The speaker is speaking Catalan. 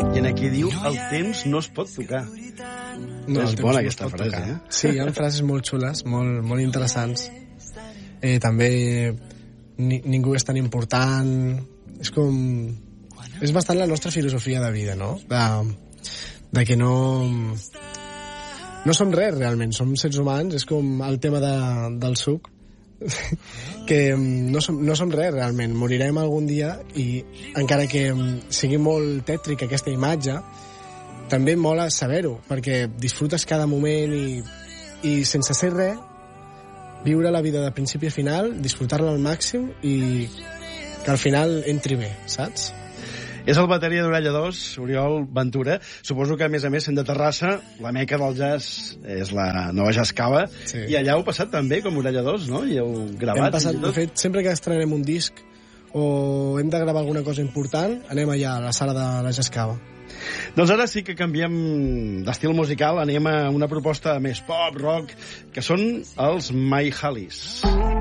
I en aquí diu, el temps no es pot tocar. No, és bona aquesta frase, eh? Sí, hi ha frases molt xules, molt interessants. També ningú és tan important. És com... És bastant la nostra filosofia de vida, no? De que no som res, realment. Som sets humans. És com el tema del suc. Que no som res, realment. Morirem algun dia i encara que sigui molt tètrica aquesta imatge, també mola saber-ho, perquè disfrutes cada moment i sense ser res, viure la vida de principi a final, disfrutar-la al màxim i que al final entri bé, saps? És el bateria d'Orella 2, Oriol Ventura. Suposo que, a més, sent de Terrassa, la meca del jazz és la Nova Jazz Cava. Sí. I allà heu passat també, com Orella 2, no? I heu gravat. Hem passat, de fet, sempre que estrenem un disc o hem de gravar alguna cosa important, anem allà a la sala de la Jazz Cava. Doncs ara sí que canviem d'estil musical, anem a una proposta més pop, rock, que són els My Hollies.